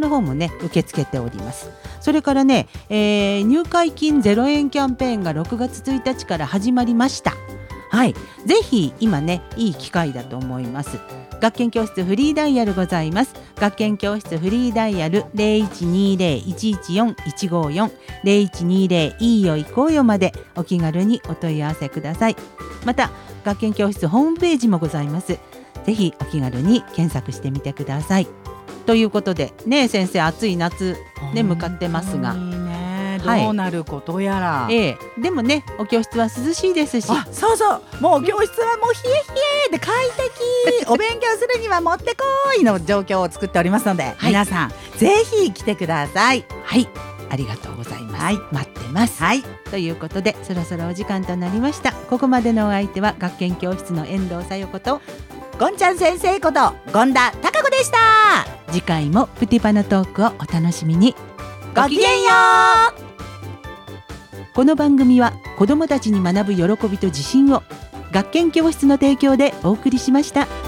の方もね受け付けております。それからね、入会金0円キャンペーンが6月1日から始まりました。はい、ぜひ今ねいい機会だと思います。学研教室フリーダイヤルございます。学研教室フリーダイヤル 0120-114-154 0120 いいよ行こうよまでお気軽にお問い合わせください。また学研教室ホームページもございます。ぜひお気軽に検索してみてください。ということでね、先生暑い夏ね向かってますが、 どうなることやら、 でもねお教室は涼しいですし、 そうそう、もう教室はもう冷え冷えで快適お勉強するにはもってこいの状況を作っておりますので、皆さんぜひ来てください。 はい、ありがとうございます、待ってます、ということでそろそろお時間となりました。ここまでのお相手は学研教室の遠藤さよことゴンちゃん先生こと権田貴子でした。 次回もプティパのトークをお楽しみに。 ごきげんよう。 この番組は子どもたちに学ぶ喜びと自信を学研教室の提供でお送りしました。